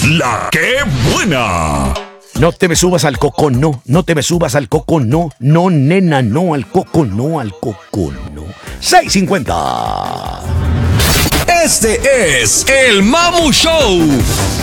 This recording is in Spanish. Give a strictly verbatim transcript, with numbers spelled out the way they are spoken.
La que buena. No te me subas al coco, no. No te me subas al coco, no. No, nena, no al coco, no al coco, no. seis cincuenta. Este es el Mamu Show.